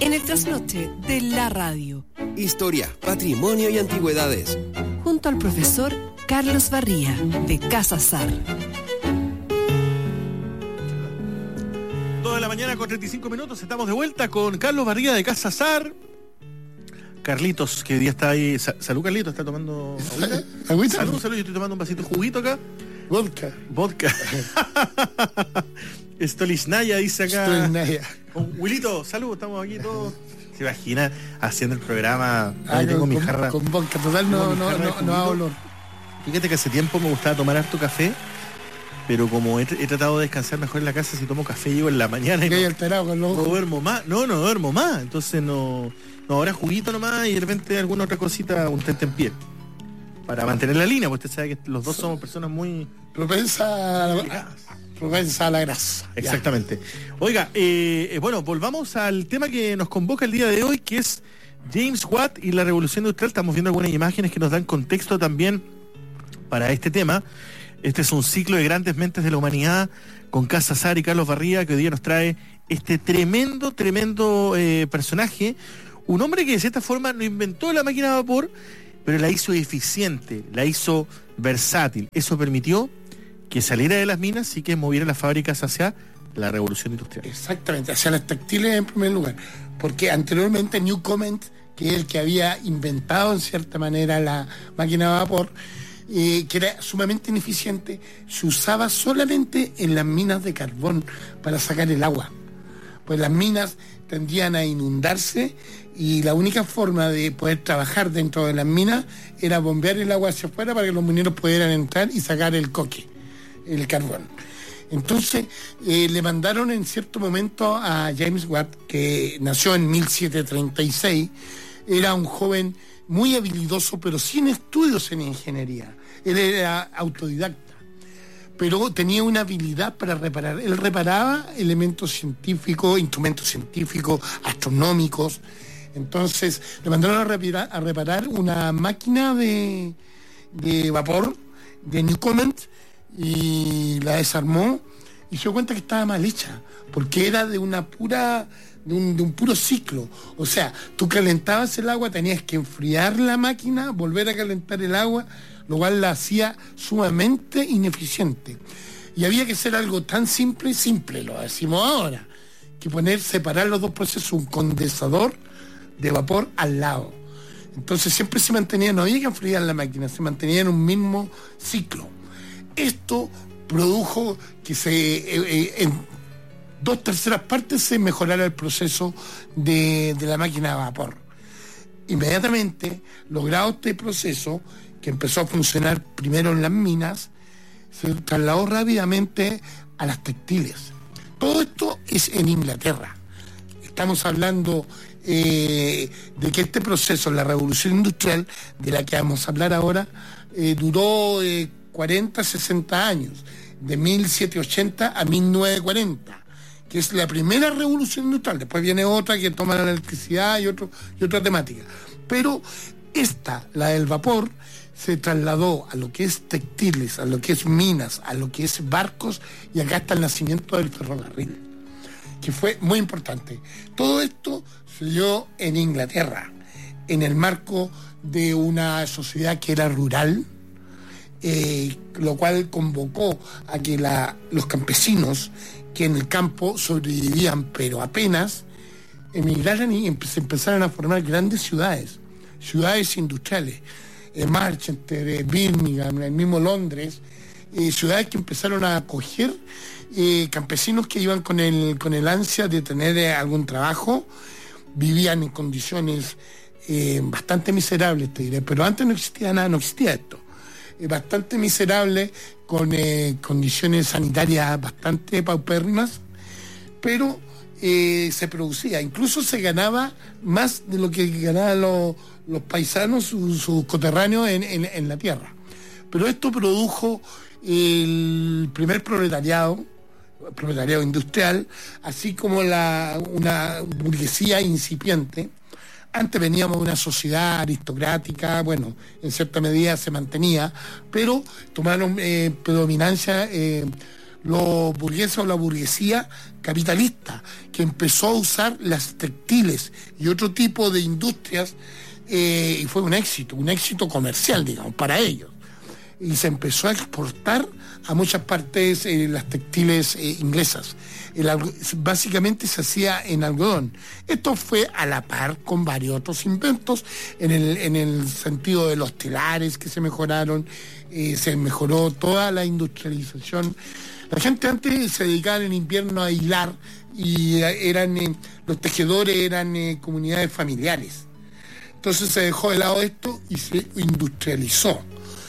en el trasnoche de la radio. Historia, patrimonio y antigüedades. Junto al profesor Carlos Barría, de Casa Sar. 2 de la mañana con 35 minutos. Estamos de vuelta con Carlos Barría, de Casa Sar. Carlitos, que hoy día está ahí. Salud, Carlitos, ¿está tomando agüita? Salud, yo estoy tomando un vasito de juguito acá. Vodka. Stolichnaya dice acá. Stolichnaya. Wilito, salud, estamos aquí todos. Se imagina haciendo el programa. Tengo mi jarra. Con vodka total no da olor. Fíjate que hace tiempo me gustaba tomar harto café, pero como he tratado de descansar mejor en la casa, si tomo café llego en la mañana y alterado con los ojos. No duermo más. No duermo más. Entonces no, ahora juguito nomás y de repente alguna otra cosita, un tentempié. Para mantener la línea, porque usted sabe que los dos somos personas muy propensa a la grasa. Exactamente. Ya. Oiga, bueno, volvamos al tema que nos convoca el día de hoy, que es James Watt y la Revolución Industrial. Estamos viendo algunas imágenes que nos dan contexto también para este tema. Este es un ciclo de grandes mentes de la humanidad con Casa Sar y Carlos Barría, que hoy día nos trae este tremendo personaje. Un hombre que de cierta forma no inventó la máquina de vapor, pero la hizo eficiente, la hizo versátil. Eso permitió que saliera de las minas y que moviera las fábricas hacia la revolución industrial. Exactamente, hacia las textiles en primer lugar. Porque anteriormente Newcomen, que es el que había inventado en cierta manera la máquina de vapor, que era sumamente ineficiente, se usaba solamente en las minas de carbón para sacar el agua. Pues las minas tendían a inundarse y la única forma de poder trabajar dentro de las minas era bombear el agua hacia afuera para que los mineros pudieran entrar y sacar el coque, el carbón. Entonces le mandaron en cierto momento a James Watt, que nació en 1736, era un joven muy habilidoso pero sin estudios en ingeniería. Él era autodidacta, pero tenía una habilidad para reparar. Él reparaba elementos científicos, instrumentos científicos, astronómicos. Entonces le mandaron a reparar una máquina de vapor de Newcomen y la desarmó y se dio cuenta que estaba mal hecha, porque era de un puro ciclo. O sea, tú calentabas el agua, tenías que enfriar la máquina, volver a calentar el agua, lo cual la hacía sumamente ineficiente. Y había que hacer algo tan simple, lo decimos ahora, que separar los dos procesos, un condensador de vapor al lado. Entonces siempre se mantenía, no había que enfriar la máquina, se mantenía en un mismo ciclo. Esto produjo que en 2/3 partes se mejorara el proceso de la máquina de vapor. Inmediatamente, logrado este proceso, que empezó a funcionar primero en las minas, se trasladó rápidamente a las textiles. Todo esto es en Inglaterra. Estamos hablando de que este proceso, la revolución industrial, de la que vamos a hablar ahora, duró 40, 60 años, de 1780 a 1940, que es la primera revolución industrial. Después viene otra que toma la electricidad y otra temática. Pero esta, la del vapor, se trasladó a lo que es textiles, a lo que es minas, a lo que es barcos, y acá está el nacimiento del ferrocarril, que fue muy importante. Todo esto se dio en Inglaterra, en el marco de una sociedad que era rural, lo cual convocó a que los campesinos que en el campo sobrevivían pero apenas, emigraran y se empezaran a formar grandes ciudades industriales, Manchester, Birmingham, el mismo Londres, ciudades que empezaron a acoger campesinos que iban con el ansia de tener algún trabajo. Vivían en condiciones bastante miserables, te diré, pero antes no existía nada, no existía esto. Bastante miserable, con condiciones sanitarias bastante paupérrimas, pero se producía, incluso se ganaba más de lo que ganaban los paisanos, sus coterráneos en la tierra. Pero esto produjo el primer proletariado industrial, así como una burguesía incipiente. Antes veníamos de una sociedad aristocrática, bueno, en cierta medida se mantenía, pero tomaron predominancia los burgueses o la burguesía capitalista, que empezó a usar las textiles y otro tipo de industrias, y fue un éxito comercial, digamos, para ellos. Y se empezó a exportar a muchas partes las textiles inglesas. Básicamente se hacía en algodón. Esto fue a la par con varios otros inventos en el sentido de los telares que se mejoraron, se mejoró toda la industrialización. La gente antes se dedicaba en invierno a hilar y los tejedores eran comunidades familiares. Entonces se dejó de lado esto y se industrializó.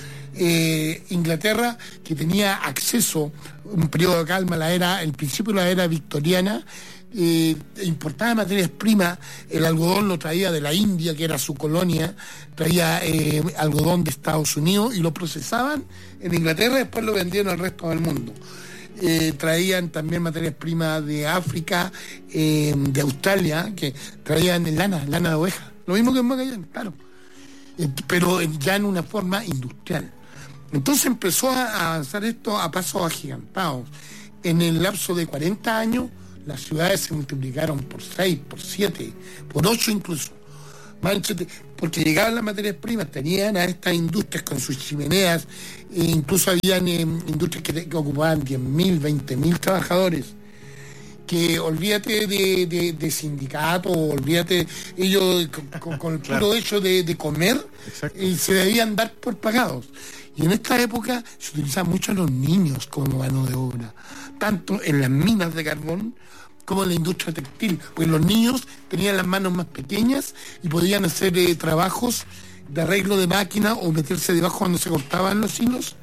Inglaterra, que tenía acceso, un periodo de calma, el principio de la era victoriana, importaba materias primas. El algodón lo traía de la India, que era su colonia, traía algodón de Estados Unidos y lo procesaban en Inglaterra y después lo vendieron al resto del mundo. Traían también materias primas de África, de Australia, que traían lana de oveja, lo mismo que en Magallanes, claro, pero ya en una forma industrial. Entonces empezó a avanzar esto a pasos agigantados. En el lapso de 40 años, las ciudades se multiplicaron por 6, por 7, por 8 incluso. Porque llegaban las materias primas, tenían a estas industrias con sus chimeneas, e incluso habían industrias que ocupaban 10.000, 20.000 trabajadores, que olvídate de sindicatos, olvídate, ellos con el puro hecho de comer, se debían dar por pagados. Y en esta época se utilizaban mucho a los niños como mano de obra, tanto en las minas de carbón como en la industria textil, pues los niños tenían las manos más pequeñas y podían hacer trabajos de arreglo de máquina o meterse debajo cuando se cortaban los hilos,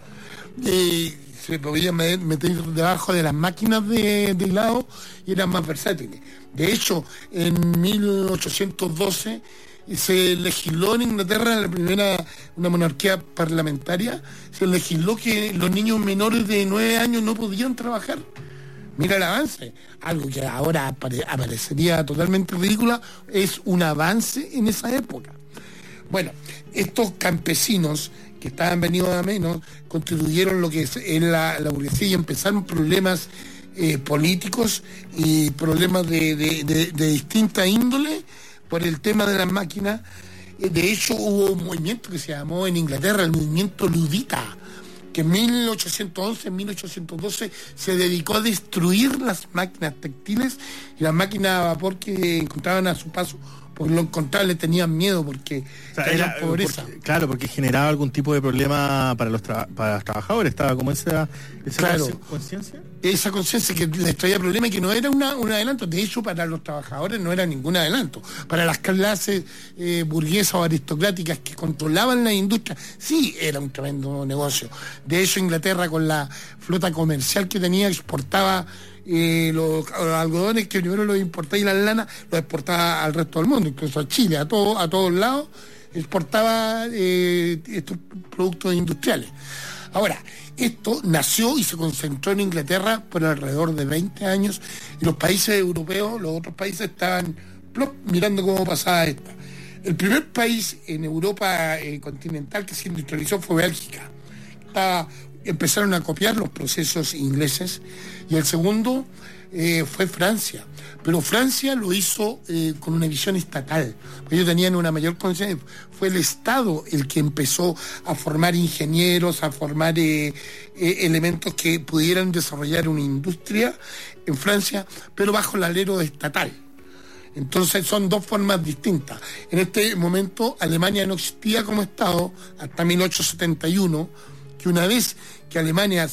se podían meter debajo de las máquinas de hilado y eran más versátiles. De hecho, en 1812 se legisló en Inglaterra, una monarquía parlamentaria, se legisló que los niños menores de 9 años no podían trabajar. Mira el avance, algo que ahora aparecería totalmente ridícula, es un avance en esa época. Bueno, estos campesinos que estaban venidos a menos constituyeron lo que es la burguesía y empezaron problemas políticos y problemas de distinta índole por el tema de las máquinas. De hecho, hubo un movimiento que se llamó en Inglaterra el movimiento ludita, que en 1811, en 1812 se dedicó a destruir las máquinas textiles y las máquinas a vapor que encontraban a su paso, porque lo encontraban, le tenían miedo porque era pobreza. Porque generaba algún tipo de problema para los trabajadores, estaba como esa conciencia. Esa conciencia que les traía problemas y que no era un adelanto. De hecho, para los trabajadores no era ningún adelanto. Para las clases burguesas o aristocráticas que controlaban la industria, sí era un tremendo negocio. De hecho, Inglaterra, con la flota comercial que tenía, exportaba los algodones que primero los importaba y las lanas los exportaba al resto del mundo, incluso a Chile, a todos lados, exportaba estos productos industriales. Ahora, esto nació y se concentró en Inglaterra por alrededor de 20 años y los países europeos, los otros países estaban mirando cómo pasaba esto. El primer país en Europa continental que se industrializó fue Bélgica. Empezaron a copiar los procesos ingleses y el segundo fue Francia, pero Francia lo hizo con una visión estatal. Ellos tenían una mayor conciencia. Fue el Estado el que empezó a formar ingenieros, a formar elementos que pudieran desarrollar una industria en Francia, pero bajo el alero estatal. Entonces son dos formas distintas. En este momento Alemania no existía como Estado hasta 1871, que una vez que Alemania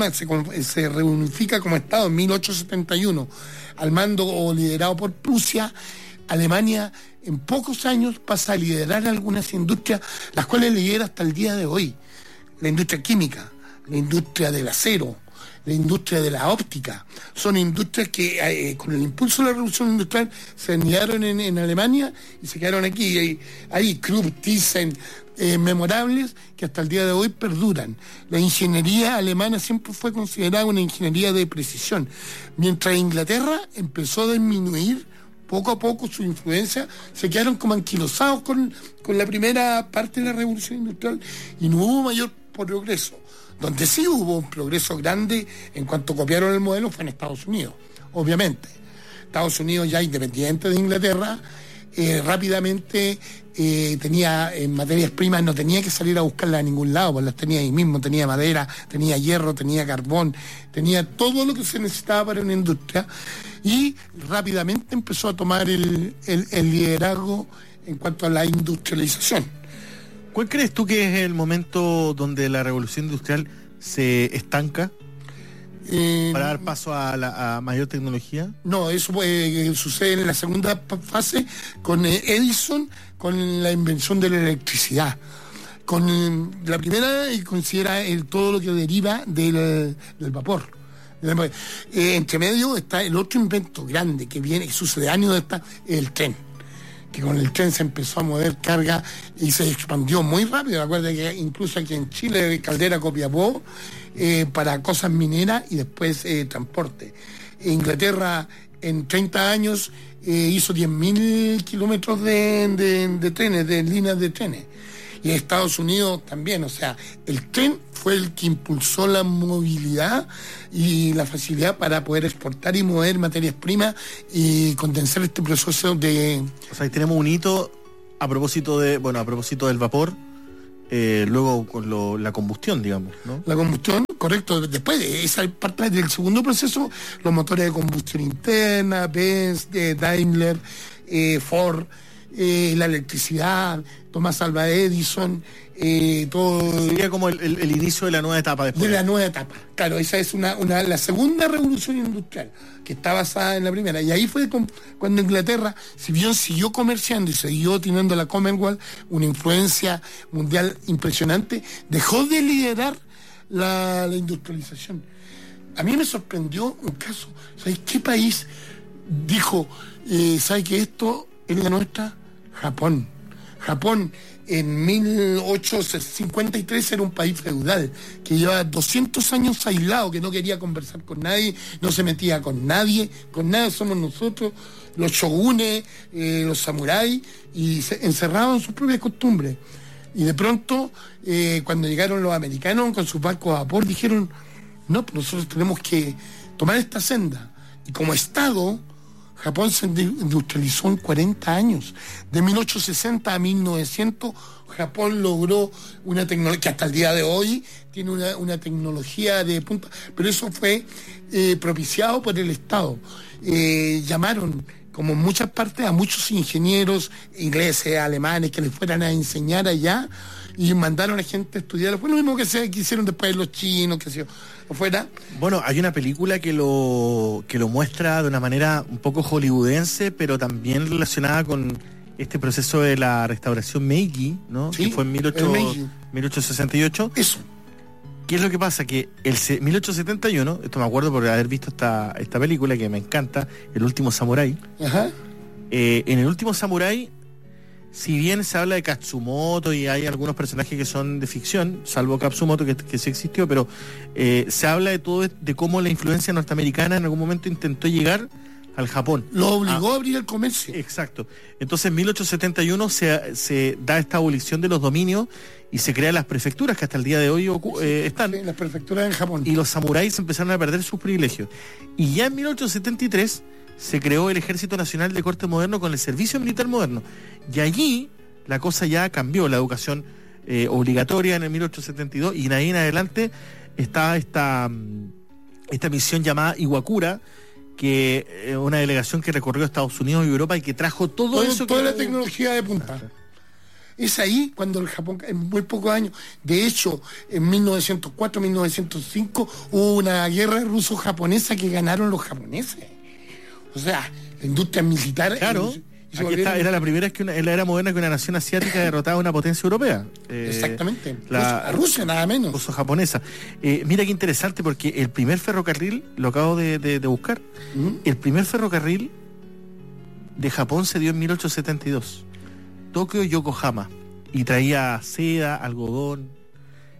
se reunifica como Estado en 1871, al mando o liderado por Prusia, Alemania en pocos años pasa a liderar algunas industrias, las cuales lidera hasta el día de hoy. La industria química, la industria del acero, la industria de la óptica. Son industrias que con el impulso de la revolución industrial se anidaron en Alemania y se quedaron aquí. Hay Krupp, Thyssen, memorables que hasta el día de hoy perduran. La ingeniería alemana siempre fue considerada una ingeniería de precisión, mientras Inglaterra empezó a disminuir poco a poco su influencia, se quedaron como anquilosados con la primera parte de la revolución industrial y no hubo mayor progreso. Donde sí hubo un progreso grande en cuanto copiaron el modelo fue en Estados Unidos, obviamente. Estados Unidos, ya independiente de Inglaterra, rápidamente tenía en materias primas, no tenía que salir a buscarlas a ningún lado, pues las tenía ahí mismo, tenía madera, tenía hierro, tenía carbón, tenía todo lo que se necesitaba para una industria, y rápidamente empezó a tomar el liderazgo en cuanto a la industrialización. ¿Cuál crees tú que es el momento donde la revolución industrial se estanca para dar paso a mayor tecnología? No, eso sucede en la segunda fase con Edison, con la invención de la electricidad. Con la primera, y considera todo lo que deriva del vapor. Entre medio está el otro invento grande que viene, sucedáneo de el tren. Que con el tren se empezó a mover carga y se expandió muy rápido. Recuerda que incluso aquí en Chile, Caldera Copiapó, para cosas mineras y después transporte. Inglaterra en 30 años hizo 10.000 kilómetros de trenes, de líneas de trenes. Y Estados Unidos también, o sea, el tren fue el que impulsó la movilidad y la facilidad para poder exportar y mover materias primas y condensar este proceso de... O sea, ahí tenemos un hito a propósito del vapor, luego con la combustión, digamos, ¿no? La combustión, correcto. Después de esa parte del segundo proceso, los motores de combustión interna, Benz, Daimler, Ford, la electricidad, Thomas Alva Edison, todo. Sería como el inicio de la nueva etapa después. De la nueva etapa, claro, esa es la segunda revolución industrial, que está basada en la primera. Y ahí fue cuando Inglaterra, si bien siguió comerciando y siguió teniendo la Commonwealth, una influencia mundial impresionante, dejó de liderar la industrialización. A mí me sorprendió un caso, ¿sabes qué país dijo, ¿sabes que esto es la nuestra? Japón. Japón en 1853 era un país feudal que llevaba 200 años aislado, que no quería conversar con nadie, no se metía con nadie somos nosotros, los shogunes, los samuráis, y se encerraban en sus propias costumbres. Y de pronto, cuando llegaron los americanos con sus barcos a vapor, dijeron, no, pues nosotros tenemos que tomar esta senda. Y como Estado, Japón se industrializó en 40 años. De 1860 a 1900, Japón logró una tecnología que hasta el día de hoy tiene una tecnología de punta. Pero eso fue propiciado por el Estado. Llamaron, como en muchas partes, a muchos ingenieros ingleses, alemanes, que les fueran a enseñar allá, y mandaron a gente a estudiar. Fue lo mismo que hicieron después los chinos, que se afuera. Bueno, hay una película que lo muestra de una manera un poco hollywoodense, pero también relacionada con este proceso de la restauración Meiji, ¿no? Sí, que fue en 1868. Eso. ¿Qué es lo que pasa? Que el 1871, esto me acuerdo por haber visto esta película que me encanta, El Último Samurái. Ajá. En El Último Samurái, si bien se habla de Katsumoto y hay algunos personajes que son de ficción, salvo Katsumoto que sí existió, pero se habla de cómo la influencia norteamericana en algún momento intentó llegar al Japón. Lo obligó a abrir el comercio. Exacto. Entonces en 1871 se da esta abolición de los dominios y se crean las prefecturas que hasta el día de hoy están. Sí, las prefecturas en Japón. Y los samuráis empezaron a perder sus privilegios. Y ya en 1873 se creó el Ejército Nacional de Corte Moderno con el Servicio Militar Moderno. Y allí la cosa ya cambió, la educación obligatoria en el 1872, y de ahí en adelante está esta misión llamada Iwakura, que es una delegación que recorrió Estados Unidos y Europa y que trajo toda la tecnología de punta. Es ahí cuando el Japón, en muy pocos años, de hecho, en 1904, 1905, hubo una guerra ruso-japonesa que ganaron los japoneses. O sea, la industria militar... Claro, aquí era la primera vez que en la era moderna que una nación asiática derrotaba a una potencia europea. Exactamente. La Rusia, nada menos. Ruso-japonesa. Mira qué interesante, porque el primer ferrocarril, lo acabo de buscar, el primer ferrocarril de Japón se dio en 1872. Tokio-Yokohama. Y traía seda, algodón,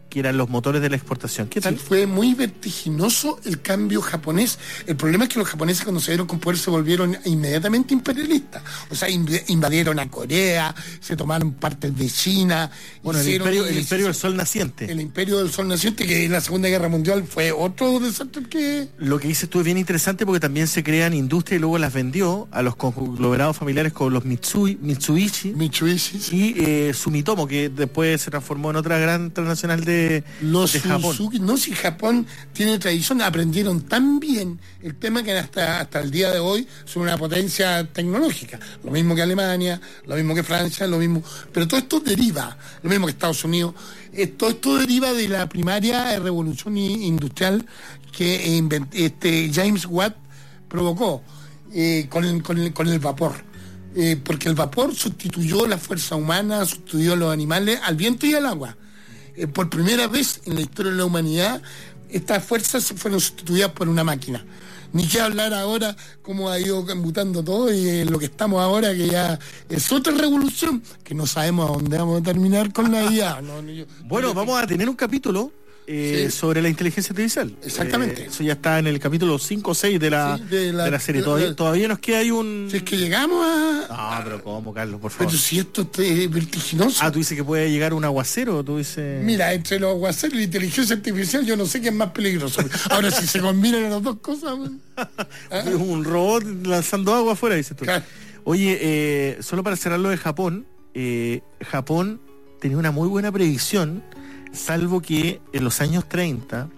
que eran los motores de la exportación. ¿Qué tal? Sí, fue muy vertiginoso el cambio japonés. El problema es que los japoneses, cuando se dieron con poder, se volvieron inmediatamente imperialistas. O sea, invadieron a Corea, se tomaron partes de China. Bueno, el imperio del sol naciente. El imperio del sol naciente, que en la Segunda Guerra Mundial fue otro desastre que... Lo que dices tú es bien interesante, porque también se crean industrias y luego las vendió a los conglomerados familiares como los Mitsubishi y Sumitomo, que después se transformó en otra gran transnacional de Japón. No, si Japón tiene tradición, aprendieron tan bien el tema que hasta el día de hoy son una potencia tecnológica. Lo mismo que Alemania, lo mismo que Francia, lo mismo. Pero todo esto deriva, lo mismo que Estados Unidos, todo esto deriva de la primaria revolución industrial que James Watt provocó con el vapor. Porque el vapor sustituyó la fuerza humana, sustituyó a los animales, al viento y al agua. Por primera vez en la historia de la humanidad, estas fuerzas fueron sustituidas por una máquina. Ni que hablar ahora cómo ha ido mutando todo y lo que estamos ahora, que ya es otra revolución, que no sabemos a dónde vamos a terminar con la IA. Vamos a tener un capítulo sobre la inteligencia artificial. Exactamente. Eso ya está en el capítulo 5 o 6 de la serie. Todavía nos queda ahí un... Si es que llegamos a... No, pero ¿cómo, Carlos? Por favor. Pero si esto es vertiginoso. Tú dices que puede llegar un aguacero, tú dices... Mira, entre los aguaceros y la inteligencia artificial yo no sé qué es más peligroso. Ahora, si se combinan las dos cosas... Un robot lanzando agua afuera, dices tú. Claro. Oye, solo para cerrar lo de Japón, Japón tenía una muy buena previsión, salvo que en los años 30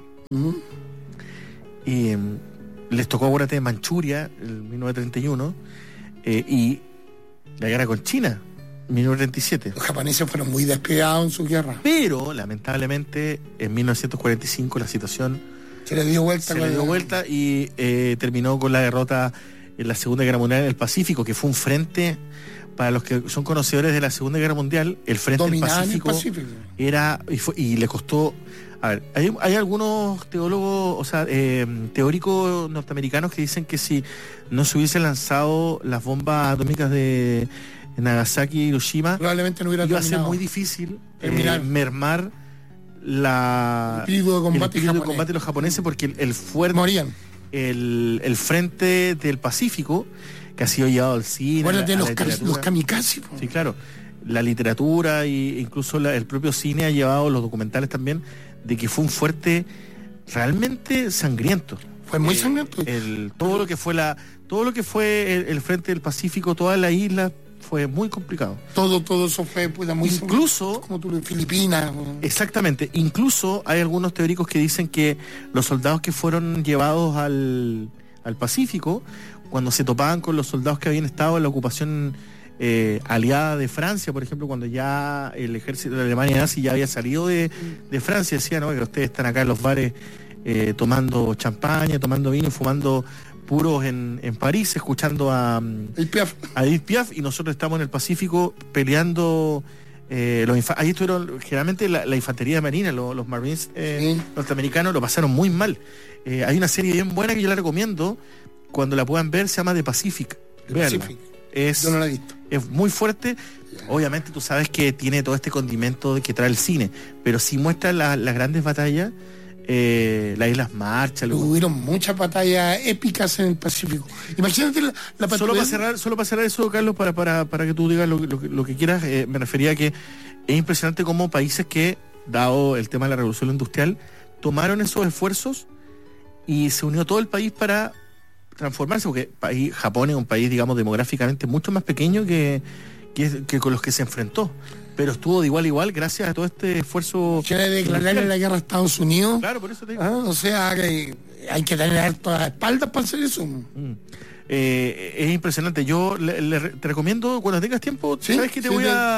les tocó, acuérdate, Manchuria, en 1931, y la guerra con China, 1937. Los japoneses fueron muy despiadados en su guerra. Pero, lamentablemente, en 1945 la situación se le dio vuelta y terminó con la derrota en la Segunda Guerra Mundial en el Pacífico, que fue un frente... Para los que son conocedores de la Segunda Guerra Mundial, el frente del Pacífico era y le costó. A ver, hay algunos teólogos, teóricos norteamericanos que dicen que si no se hubiesen lanzado las bombas atómicas de Nagasaki y Hiroshima, probablemente no iba a ser muy difícil mermar el espíritu de combate de los japoneses, porque el fuerte morían. El frente del Pacífico, que ha sido llevado al cine, los kamikazes. Sí, claro. La literatura e incluso el propio cine ha llevado, los documentales también, de que fue un fuerte realmente sangriento. Fue muy sangriento. Todo lo que fue el frente del Pacífico, toda la isla, fue muy complicado. Todo eso fue muy incluso como tú, Filipinas. Exactamente. Incluso hay algunos teóricos que dicen que los soldados que fueron llevados al Pacífico, cuando se topaban con los soldados que habían estado en la ocupación aliada de Francia, por ejemplo, cuando ya el ejército de Alemania nazi ya había salido de Francia, decían, que ustedes están acá en los bares tomando champaña, tomando vino y fumando puros en París, escuchando a Edith Piaf, y nosotros estamos en el Pacífico peleando. Ahí estuvieron generalmente la infantería marina, los Marines norteamericanos, lo pasaron muy mal. Hay una serie bien buena que yo la recomiendo, cuando la puedan ver, se llama The Pacific. Yo no la he visto. Es muy fuerte. Obviamente tú sabes que tiene todo este condimento que trae el cine, pero sí muestra las grandes batallas, las Islas Marshall. Hubieron muchas batallas épicas en el Pacífico. Imagínate la solo para cerrar eso, Carlos, para que tú digas lo que quieras, me refería a que es impresionante cómo países que, dado el tema de la revolución industrial, tomaron esos esfuerzos y se unió todo el país para transformarse, porque Japón es un país, digamos, demográficamente mucho más pequeño que con los que se enfrentó, pero estuvo de igual a igual gracias a todo este esfuerzo. ¿Quiere declararle la guerra a Estados Unidos? Claro, por eso te digo. O sea, que hay que tener todas las espaldas para hacer eso. Es impresionante. Yo te recomiendo, cuando tengas tiempo, ¿sabes que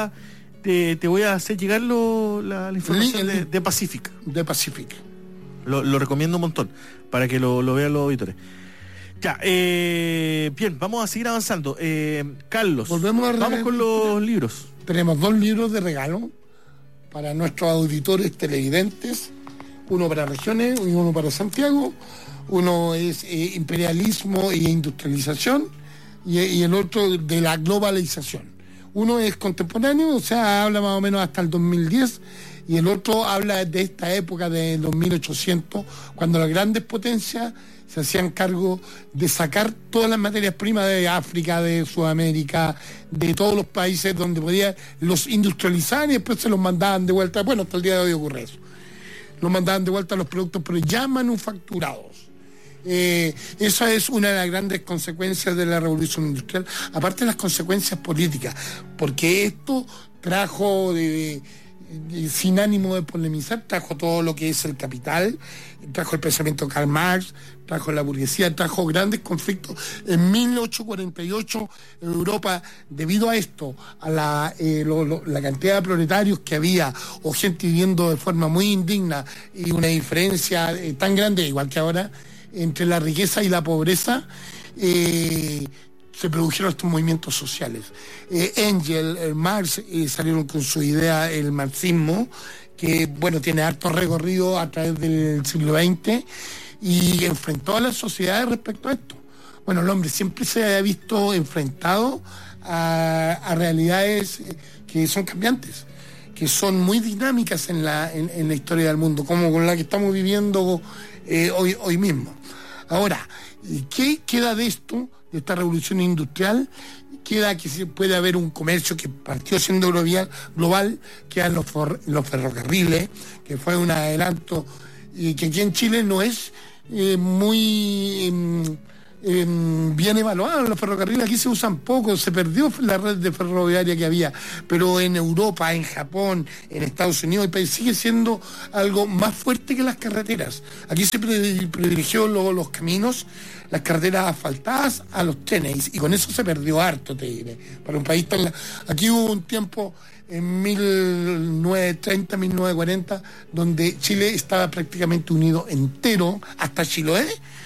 te voy a hacer llegar la información de Pacific? De Pacific. Lo recomiendo un montón, para que lo vean los auditores. Ya, bien, vamos a seguir avanzando. Carlos, vamos con los libros. Tenemos 2 libros de regalo para nuestros auditores televidentes, uno para regiones y uno para Santiago. Uno es imperialismo e industrialización y el otro de la globalización. Uno es contemporáneo, o sea, habla más o menos hasta el 2010, y el otro habla de esta época de los 1800, cuando las grandes potencias se hacían cargo de sacar todas las materias primas de África, de Sudamérica, de todos los países donde podía, los industrializaban y después se los mandaban de vuelta. Bueno, hasta el día de hoy ocurre eso. Los mandaban de vuelta a los productos, pero ya manufacturados. Esa es una de las grandes consecuencias de la revolución industrial, aparte de las consecuencias políticas, porque esto trajo sin ánimo de polemizar, trajo todo lo que es el capital, trajo el pensamiento de Karl Marx, trajo la burguesía, trajo grandes conflictos. En 1848 Europa, debido a esto, a la cantidad de proletarios que había, o gente viviendo de forma muy indigna, y una diferencia tan grande, igual que ahora, entre la riqueza y la pobreza, se produjeron estos movimientos sociales. Engels, Marx salieron con su idea, el marxismo, que bueno, tiene harto recorrido a través del siglo XX y enfrentó a las sociedades respecto a esto. Bueno, el hombre siempre se ha visto enfrentado a realidades que son cambiantes, que son muy dinámicas en la historia del mundo, como con la que estamos viviendo hoy mismo. Ahora, ¿qué queda de esto, de esta revolución industrial? Queda que puede haber un comercio que partió siendo global, quedan los ferrocarriles, que fue un adelanto, y que aquí en Chile no es muy bien evaluado. Los ferrocarriles aquí se usan poco, se perdió la red de ferroviaria que había, pero en Europa, en Japón, en Estados Unidos, el país sigue siendo algo más fuerte que las carreteras. Aquí se privilegió los caminos, las carreteras asfaltadas a los trenes, y con eso se perdió harto, te diré, para un país tan... Aquí hubo un tiempo en 1930, 1940, donde Chile estaba prácticamente unido entero, hasta Chiloé,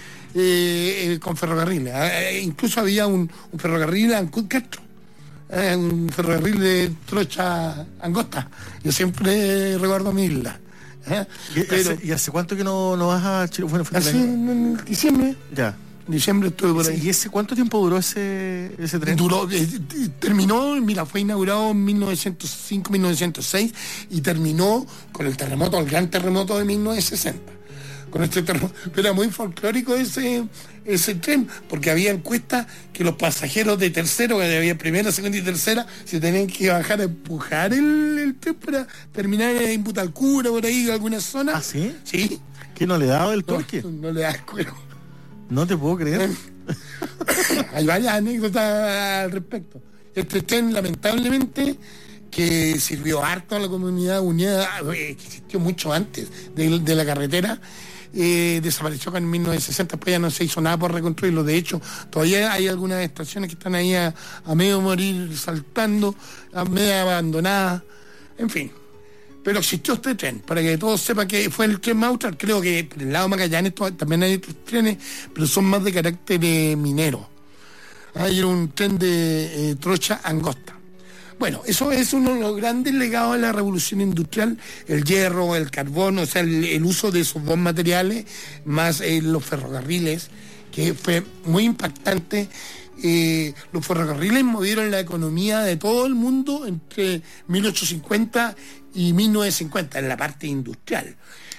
con ferrocarriles. Incluso había un ferrocarril a Ancud Castro, un ferrocarril de trocha angosta. Yo siempre recuerdo mi isla. ¿Y hace cuánto que no vas a Chile? Bueno, hace en diciembre. Ya. En diciembre estuve por ahí. ¿Y cuánto tiempo duró ese tren? Terminó, mira, fue inaugurado en 1905, 1906 y terminó con el terremoto, el gran terremoto de 1960. Con este terremoto. Pero era muy folclórico ese tren, porque había encuestas que los pasajeros de tercero, que había primera, segunda y tercera, se tenían que bajar a empujar el tren para terminar en Butalcura, por ahí, en alguna zona. ¿Ah, sí? Sí. ¿Que no le daba el torque? No le da el cuero. No te puedo creer. Hay varias anécdotas al respecto. Este tren, lamentablemente, que sirvió harto a la comunidad unida, que existió mucho antes de la carretera, desapareció en 1960, después ya no se hizo nada por reconstruirlo. De hecho, todavía hay algunas estaciones que están ahí a medio morir, saltando, a medio abandonadas, en fin. Pero existió este tren, para que todos sepan que fue el tren Maustral. Creo que por el lado de Magallanes también hay otros trenes, pero son más de carácter minero. Hay un tren de trocha angosta. Bueno, eso es uno de los grandes legados de la revolución industrial, el hierro, el carbón, o sea, el uso de esos dos materiales, más los ferrocarriles, que fue muy impactante. Los ferrocarriles movieron la economía de todo el mundo entre 1850 y 1950, en la parte industrial.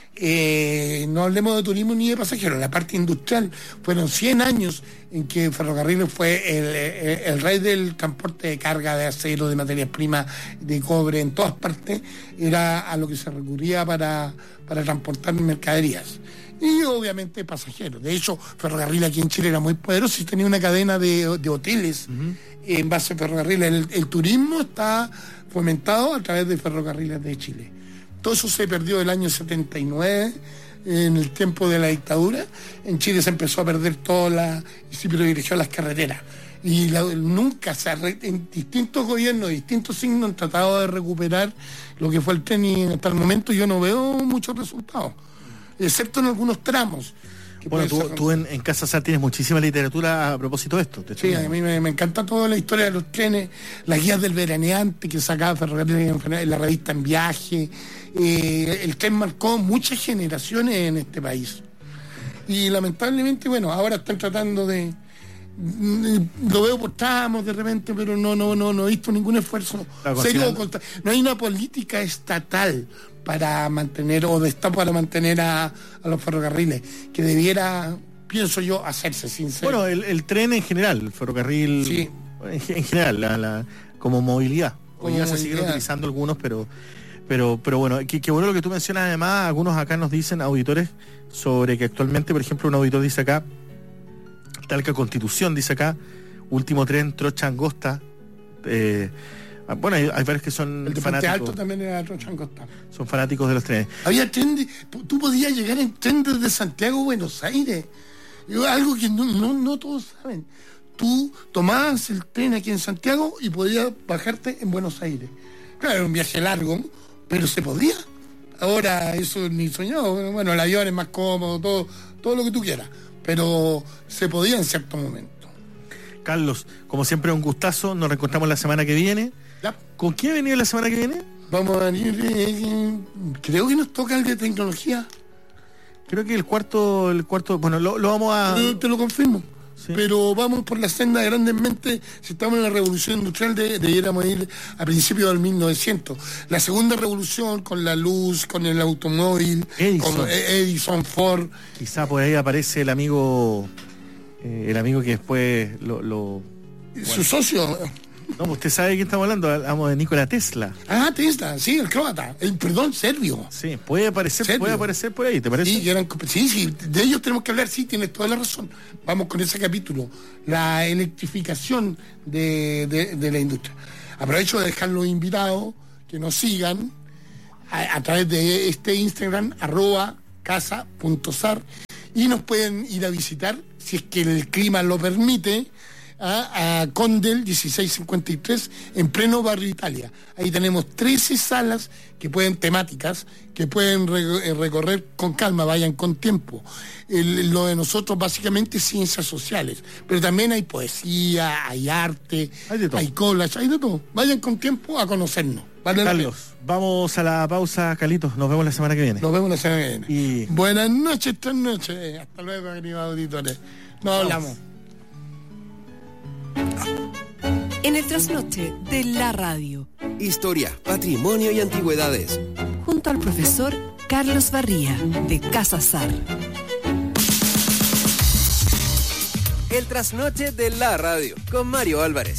No hablemos de turismo ni de pasajeros, la parte industrial fueron 100 años en que ferrocarriles fue el rey del transporte de carga, de acero, de materias primas, de cobre, en todas partes, era a lo que se recurría para transportar mercaderías. Y obviamente pasajeros. De hecho, ferrocarril aquí en Chile era muy poderoso y tenía una cadena de hoteles en base a ferrocarriles. El turismo está fomentado a través de ferrocarriles de Chile. Todo eso se perdió el año 79, en el tiempo de la dictadura. En Chile se empezó a perder y se privilegió las carreteras. Y nunca en distintos gobiernos, distintos signos, han tratado de recuperar lo que fue el tren, y hasta el momento yo no veo muchos resultados, excepto en algunos tramos. Bueno, tú en Casa SAR tienes muchísima literatura a propósito de esto. Sí, a mí me encanta toda la historia de los trenes, las guías del veraneante que sacaba Ferrocarril en la revista En Viaje. El tren marcó muchas generaciones en este país. Y lamentablemente, bueno, ahora están tratando de Lo veo por tramos de repente, pero no he visto ningún esfuerzo serio. No hay una política estatal para mantener, o de Estado para mantener a los ferrocarriles, que debiera, pienso yo, hacerse sincero. Bueno, el tren en general, el ferrocarril, sí, en general, como movilidad. Hoy ya se siguen utilizando algunos, pero bueno, qué bueno lo que tú mencionas. Además, algunos acá nos dicen, auditores, sobre que actualmente, por ejemplo, un auditor dice acá, Talca Constitución, dice acá, último tren, Trocha Angosta. Bueno, hay varios que son el de fanáticos. Puente Alto también era Trocha Angosta. Son fanáticos de los trenes. Había tren tú podías llegar en tren desde Santiago a Buenos Aires. Algo que no todos saben. Tú tomabas el tren aquí en Santiago y podías bajarte en Buenos Aires. Claro, era un viaje largo, pero se podía. Ahora eso ni soñado. Bueno, el avión es más cómodo, todo lo que tú quieras, pero se podía en cierto momento. Carlos, como siempre, un gustazo. Nos reencontramos la semana que viene. ¿Ya? ¿Con quién venía la semana que viene? Vamos a venir, creo que nos toca el de tecnología. Creo que el cuarto, bueno, lo vamos a... Te lo confirmo. Sí. Pero vamos por la senda grandemente. Si estamos en la revolución industrial, debiéramos ir a principios del 1900. La segunda revolución, con la luz, con el automóvil, con Edison, Ford. Quizá por ahí aparece el amigo que después su socio. No, usted sabe de quién estamos hablando. Hablamos de Nikola Tesla. Ah, Tesla, sí, el croata. Serbio. Sí, puede aparecer por ahí, ¿te parece? Sí, de ellos tenemos que hablar, sí, tienes toda la razón. Vamos con ese capítulo, la electrificación de la industria. Aprovecho de dejarlos invitados, que nos sigan a través de este Instagram, @casa.sar, y nos pueden ir a visitar, si es que el clima lo permite, a Condel 1653 en pleno barrio Italia. Ahí tenemos 13 salas temáticas que pueden recorrer con calma, vayan con tiempo. Lo de nosotros básicamente es ciencias sociales, pero también hay poesía, hay arte, hay collage, hay de todo. Vayan con tiempo a conocernos. Vale. Carlos, vamos a la pausa, Carlitos. Nos vemos la semana que viene. Buenas noches, esta noche. Hasta luego, queridos auditores. Nos hablamos. En el trasnoche de la radio. Historia, patrimonio y antigüedades. Junto al profesor Carlos Barría, de Casa Sar. El trasnoche de la radio, con Mario Álvarez.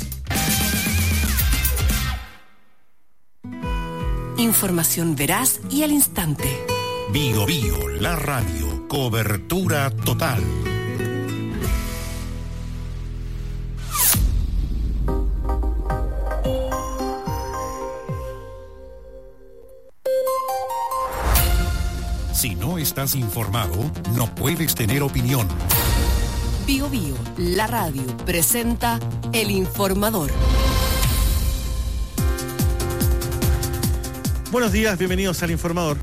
Información veraz y al instante. Bio, la radio. Cobertura total. Si no estás informado, no puedes tener opinión. Bio, la radio, presenta El Informador. Buenos días, bienvenidos al Informador.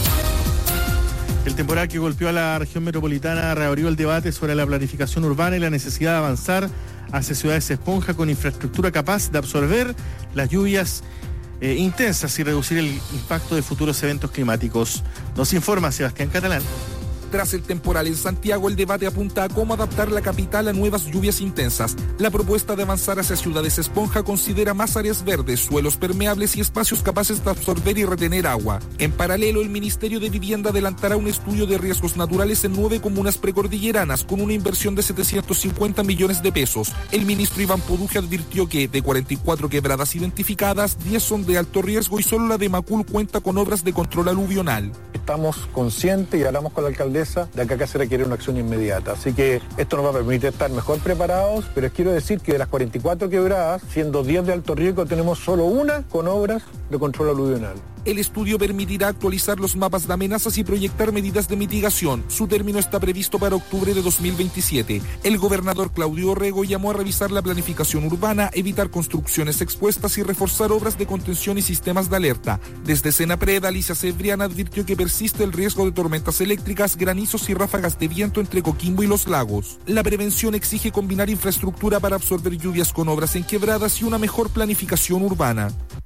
El temporal que golpeó a la región metropolitana reabrió el debate sobre la planificación urbana y la necesidad de avanzar hacia ciudades esponja con infraestructura capaz de absorber las lluvias intensas y reducir el impacto de futuros eventos climáticos. Nos informa Sebastián Catalán. Tras el temporal en Santiago, el debate apunta a cómo adaptar la capital a nuevas lluvias intensas. La propuesta de avanzar hacia ciudades esponja considera más áreas verdes, suelos permeables y espacios capaces de absorber y retener agua. En paralelo, el Ministerio de Vivienda adelantará un estudio de riesgos naturales en 9 comunas precordilleranas con una inversión de 750 millones de pesos. El ministro Iván Poduje advirtió que, de 44 quebradas identificadas, 10 son de alto riesgo y solo la de Macul cuenta con obras de control aluvional. Estamos conscientes y hablamos con la alcaldesa de que acá se requiere una acción inmediata. Así que esto nos va a permitir estar mejor preparados, pero les quiero decir que de las 44 quebradas, siendo 10 de alto riesgo, tenemos solo una con obras de control aluvional. El estudio permitirá actualizar los mapas de amenazas y proyectar medidas de mitigación. Su término está previsto para octubre de 2027. El gobernador Claudio Orrego llamó a revisar la planificación urbana, evitar construcciones expuestas y reforzar obras de contención y sistemas de alerta. Desde Senapred, Alicia Cebrián advirtió que persiste el riesgo de tormentas eléctricas, granizos y ráfagas de viento entre Coquimbo y Los Lagos. La prevención exige combinar infraestructura para absorber lluvias con obras en quebradas y una mejor planificación urbana.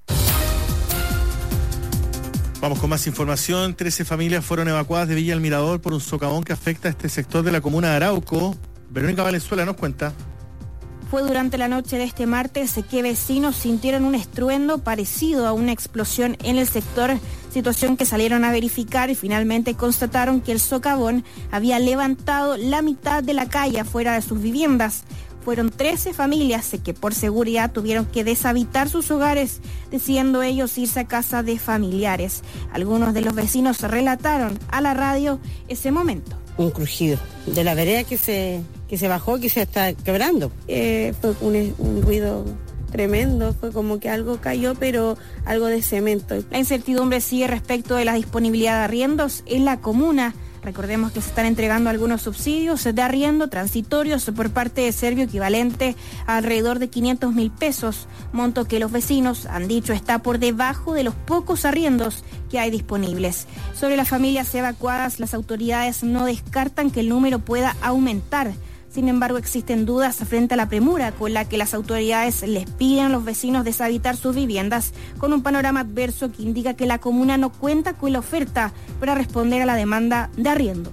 Vamos con más información. 13 familias fueron evacuadas de Villa El Mirador por un socavón que afecta a este sector de la comuna de Arauco. Verónica Valenzuela nos cuenta. Fue durante la noche de este martes que vecinos sintieron un estruendo parecido a una explosión en el sector, situación que salieron a verificar y finalmente constataron que el socavón había levantado la mitad de la calle afuera de sus viviendas. Fueron 13 familias que por seguridad tuvieron que deshabitar sus hogares, decidiendo ellos irse a casa de familiares. Algunos de los vecinos relataron a la radio ese momento. Un crujido de la vereda que se bajó, que se está quebrando. Fue un ruido tremendo, fue como que algo cayó, pero algo de cemento. La incertidumbre sigue respecto de la disponibilidad de arriendos en la comuna. Recordemos que se están entregando algunos subsidios de arriendo transitorios por parte de Servio equivalente a alrededor de 500.000 pesos, monto que los vecinos han dicho está por debajo de los pocos arriendos que hay disponibles. Sobre las familias evacuadas, las autoridades no descartan que el número pueda aumentar. Sin embargo, existen dudas frente a la premura con la que las autoridades les piden a los vecinos deshabitar sus viviendas, con un panorama adverso que indica que la comuna no cuenta con la oferta para responder a la demanda de arriendos.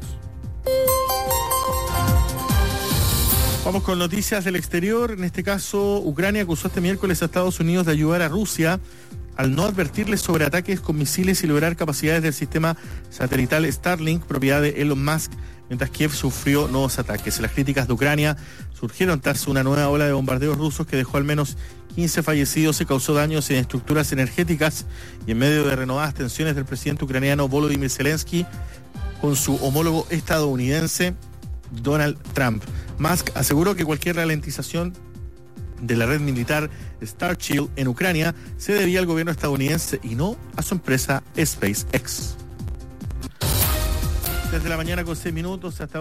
Vamos con noticias del exterior. En este caso, Ucrania acusó este miércoles a Estados Unidos de ayudar a Rusia al no advertirles sobre ataques con misiles y lograr capacidades del sistema satelital Starlink, propiedad de Elon Musk, mientras Kiev sufrió nuevos ataques. Las críticas de Ucrania surgieron tras una nueva ola de bombardeos rusos que dejó al menos 15 fallecidos y causó daños en estructuras energéticas, y en medio de renovadas tensiones del presidente ucraniano Volodymyr Zelensky con su homólogo estadounidense Donald Trump. Musk aseguró que cualquier ralentización de la red militar Starship en Ucrania se debía al gobierno estadounidense y no a su empresa SpaceX. Desde la mañana con 6 minutos hasta ahora.